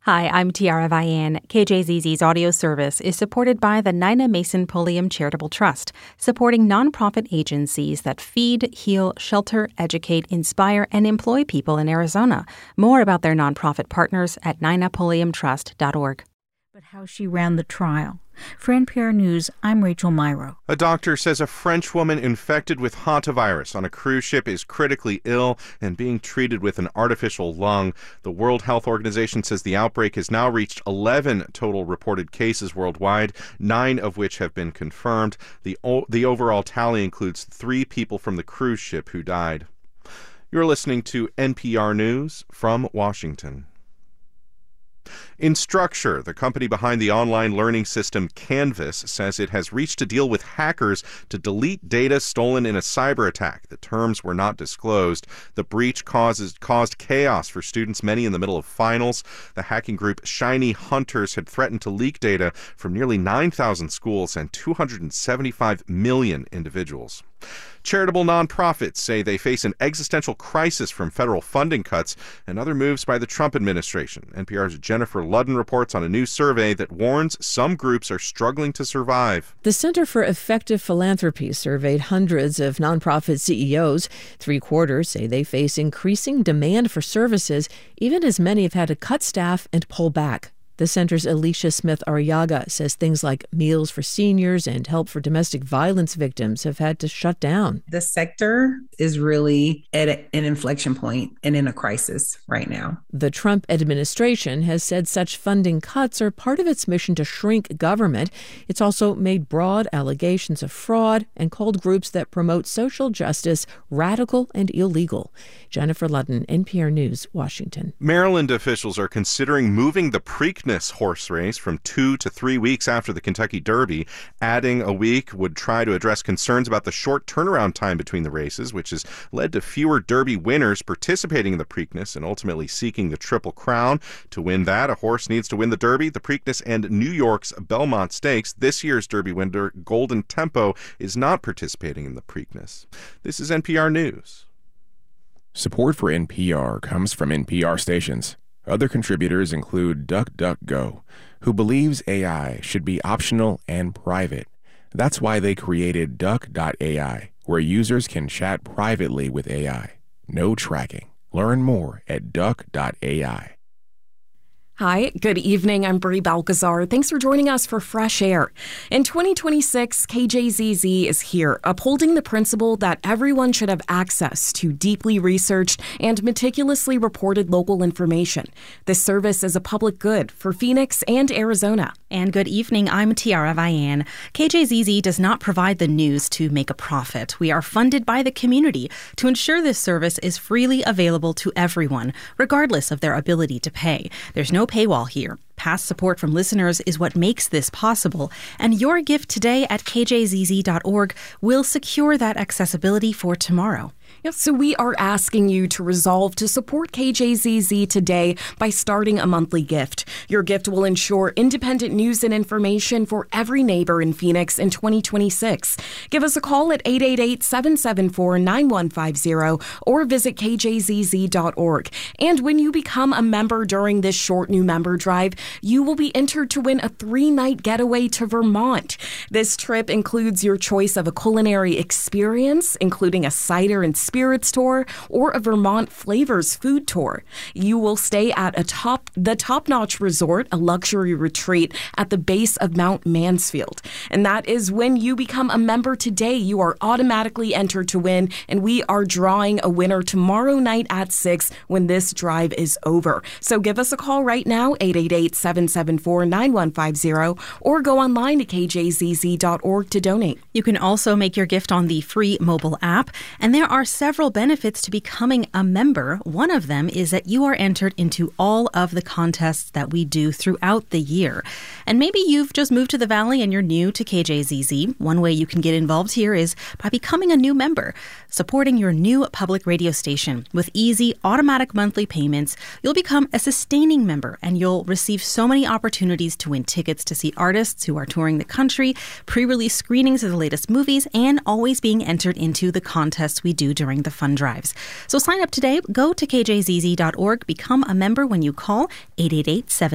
Hi, I'm Tiara Vian. KJZZ's audio service is supported by the Nina Mason Pulliam Charitable Trust, supporting nonprofit agencies that feed, heal, shelter, educate, inspire, and employ people in Arizona. More about their nonprofit partners at ninapulliamtrust.org. But how she ran the trial. For NPR News, I'm Rachel Myrow. A doctor says a French woman infected with hantavirus on a cruise ship is critically ill and being treated with an artificial lung. The World Health Organization says the outbreak has now reached 11 total reported cases worldwide, 9 of which have been confirmed. The overall tally includes 3 people from the cruise ship who died. You're listening to NPR News from Washington. Instructure, the company behind the online learning system Canvas, says it has reached a deal with hackers to delete data stolen in a cyber attack. The terms were not disclosed. The breach caused chaos for students, many in the middle of finals. The hacking group Shiny Hunters had threatened to leak data from nearly 9,000 schools and 275 million individuals. Charitable nonprofits say they face an existential crisis from federal funding cuts and other moves by the Trump administration. NPR's Jennifer Ludden reports on a new survey that warns some groups are struggling to survive. The Center for Effective Philanthropy surveyed hundreds of nonprofit CEOs. 3/4 say they face increasing demand for services, even as many have had to cut staff and pull back. The center's Alicia Smith-Arriaga says things like meals for seniors and help for domestic violence victims have had to shut down. The sector is really at an inflection point and in a crisis right now. The Trump administration has said such funding cuts are part of its mission to shrink government. It's also made broad allegations of fraud and called groups that promote social justice radical and illegal. Jennifer Ludden, NPR News, Washington. Maryland officials are considering moving the Preakness horse race from 2 to 3 weeks after the Kentucky Derby. Adding a week would try to address concerns about the short turnaround time between the races, which has led to fewer Derby winners participating in the Preakness and ultimately seeking the Triple Crown. To win that, a horse needs to win the Derby, the Preakness, and New York's Belmont Stakes. This year's Derby winner, Golden Tempo, is not participating in the Preakness. This is NPR News. Support for NPR comes from NPR stations. Other contributors include DuckDuckGo, who believes AI should be optional and private. That's why they created Duck.ai, where users can chat privately with AI. No tracking. Learn more at Duck.ai. Hi, good evening. I'm Brie Balcazar. Thanks for joining us for Fresh Air. In 2026, KJZZ is here, upholding the principle that everyone should have access to deeply researched and meticulously reported local information. This service is a public good for Phoenix and Arizona. And good evening, I'm Tiara Vian. KJZZ does not provide the news to make a profit. We are funded by the community to ensure this service is freely available to everyone, regardless of their ability to pay. There's no paywall here. Past support from listeners is what makes this possible, and your gift today at kjzz.org will secure that accessibility for tomorrow. Yes, so we are asking you to resolve to support KJZZ today by starting a monthly gift. Your gift will ensure independent news and information for every neighbor in Phoenix in 2026. Give us a call at 888-774-9150 or visit kjzz.org. And when you become a member during this short new member drive, you will be entered to win a 3-night getaway to Vermont. This trip includes your choice of a culinary experience, including a cider and spirits tour or a Vermont flavors food tour. You will stay at the top-notch resort, a luxury retreat at the base of Mount Mansfield. And that is when you become a member today, you are automatically entered to win, and we are drawing a winner tomorrow night at 6 when this drive is over. So give us a call right now, 888-774-9150, or go online to kjzz.org to donate. You can also make your gift on the free mobile app, and there are several benefits to becoming a member. One of them is that you are entered into all of the contests that we do throughout the year. And maybe you've just moved to the Valley and you're new to KJZZ. One way you can get involved here is by becoming a new member, supporting your new public radio station. With easy, automatic monthly payments, you'll become a sustaining member, and you'll receive so many opportunities to win tickets to see artists who are touring the country, pre-release screenings of the latest movies, and always being entered into the contests we do during the fund drives. So sign up today. Go to kjzz.org. Become a member when you call 888-7